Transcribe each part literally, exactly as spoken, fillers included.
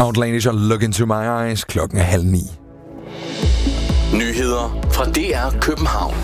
Outlandish og Look Into My Eyes. Klokken er halv ni. Nyheder fra D R København.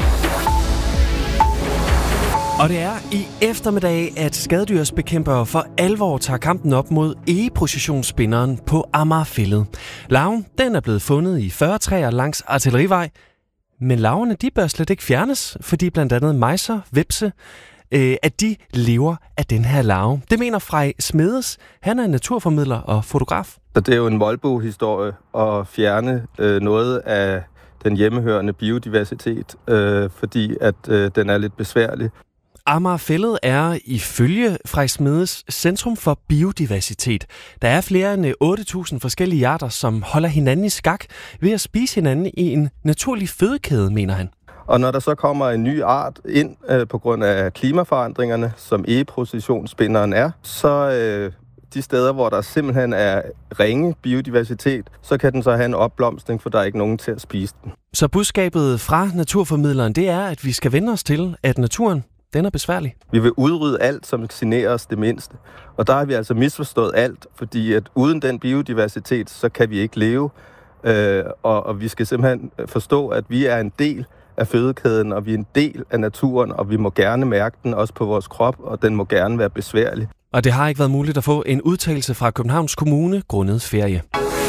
Og det er i eftermiddag, at skadedyrsbekæmpere for alvor tager kampen op mod egeprocessionsspinderen på Amagerfælled. Larven, den er blevet fundet i fyrre træer langs Artillerivej. Men larverne, de bør slet ikke fjernes, fordi blandt andet mejser, hvepse, øh, at de lever af den her larve. Det mener Frej Smedes. Han er naturformidler og fotograf. Så det er jo en voldbo-historie at fjerne øh, noget af den hjemmehørende biodiversitet, øh, fordi at øh, den er lidt besværlig. Amagerfælled er ifølge Frej Smedes centrum for biodiversitet. Der er flere end otte tusind forskellige arter, som holder hinanden i skak ved at spise hinanden i en naturlig fødekæde, mener han. Og når der så kommer en ny art ind øh, på grund af klimaforandringerne, som egeprocessionsspinderen er, så øh, de steder, hvor der simpelthen er ringe biodiversitet, så kan den så have en opblomstring, for der er ikke nogen til at spise den. Så budskabet fra naturformidleren, det er, at vi skal vende os til, at naturen den er besværlig. Vi vil udrydde alt, som generer os det mindste. Og der har vi altså misforstået alt, fordi at uden den biodiversitet, så kan vi ikke leve. Øh, og, og vi skal simpelthen forstå, at vi er en del af fødekæden, og vi er en del af naturen, og vi må gerne mærke den også på vores krop, og den må gerne være besværlig. Og det har ikke været muligt at få en udtalelse fra Københavns Kommune grundet ferie.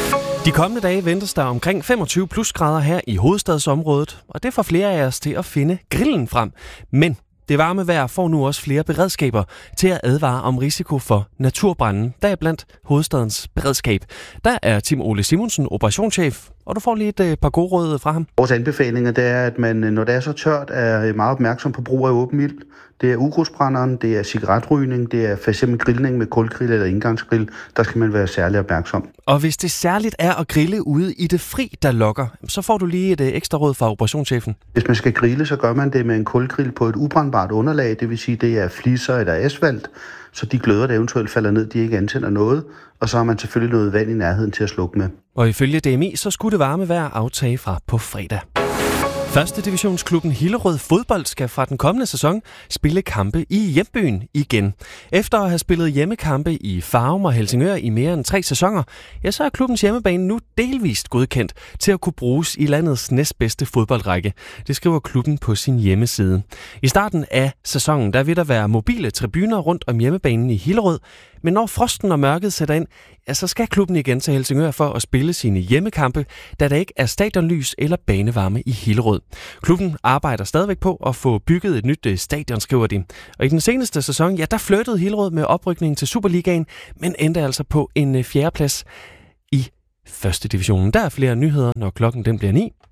De kommende dage ventes der omkring femogtyve plusgrader her i hovedstadsområdet, og det får flere af os til at finde grillen frem. Men det varme vejr får nu også flere beredskaber til at advare om risiko for naturbranden, der er blandt hovedstadens beredskab. Der er Tim Ole Simonsen, operationschef, og du får lige et par gode råd fra ham. Vores anbefalinger det er, at man, når det er så tørt, er meget opmærksom på brug af åben ild. Det er ukrudtsbrænderen, det er cigaretrygning, det er for eksempel grillning med kulgrill eller indgangsgrill. Der skal man være særlig opmærksom. Og hvis det særligt er at grille ude i det fri, der lokker, så får du lige et ekstra råd fra operationschefen. Hvis man skal grille, så gør man det med en kulgrill på et ubrændbart underlag, det vil sige, det er fliser eller asfalt, så de gløder, der eventuelt falder ned, de ikke antænder noget, og så har man selvfølgelig noget vand i nærheden til at slukke med. Og ifølge D M I, så skulle det varme vejr aftage fra på fredag. Første divisionsklubben Hillerød Fodbold skal fra den kommende sæson spille kampe i hjembyen igen. Efter at have spillet hjemmekampe i Farum og Helsingør i mere end tre sæsoner, ja, så er klubbens hjemmebane nu delvist godkendt til at kunne bruges i landets næstbedste fodboldrække. Det skriver klubben på sin hjemmeside. I starten af sæsonen, der vil der være mobile tribuner rundt om hjemmebanen i Hillerød, men når frosten og mørket sætter ind, ja, så skal klubben igen til Helsingør for at spille sine hjemmekampe, da der ikke er stadionlys eller banevarme i Hillerød. Klubben arbejder stadigvæk på at få bygget et nyt stadion, skriver de. Og i den seneste sæson, ja, der flyttede Hillerød med oprykningen til Superligaen, men endte altså på en fjerdeplads i første divisionen. Der er flere nyheder, når klokken den bliver ni.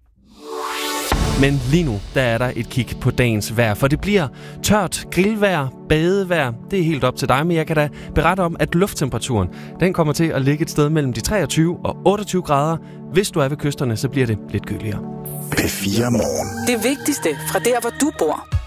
Men lige nu, der er der et kig på dagens vejr, for det bliver tørt, grillvejr, badevejr. Det er helt op til dig, men jeg kan da berette om, at lufttemperaturen, den kommer til at ligge et sted mellem de treogtyve og otteogtyve grader. Hvis du er ved kysterne, så bliver det lidt køligere. P fire Morgen. Det vigtigste fra der, hvor du bor.